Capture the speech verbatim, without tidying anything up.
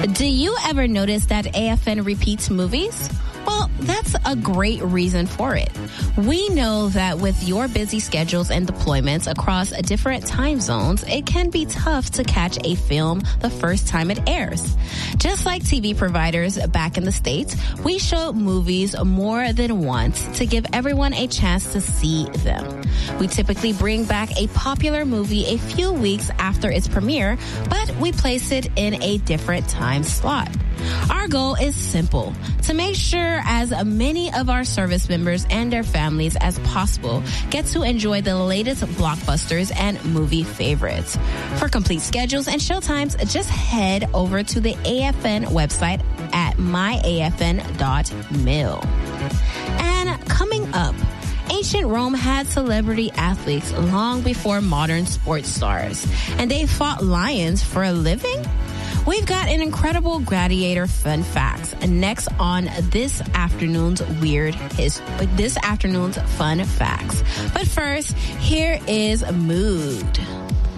Do you ever notice that A F N repeats movies? Well, that's a great reason for it. We know that with your busy schedules and deployments across different time zones, it can be tough to catch a film the first time it airs. Just like T V providers back in the States, we show movies more than once to give everyone a chance to see them. We typically bring back a popular movie a few weeks after its premiere, but we place it in a different time slot. Our goal is simple, to make sure as many of our service members and their families as possible get to enjoy the latest blockbusters and movie favorites. For complete schedules and showtimes, just head over to the A F N website at my A F N dot mil. And coming up, ancient Rome had celebrity athletes long before modern sports stars, and they fought lions for a living? We've got an incredible gladiator fun facts next on this afternoon's weird his this afternoon's fun facts. But first, here is Mood.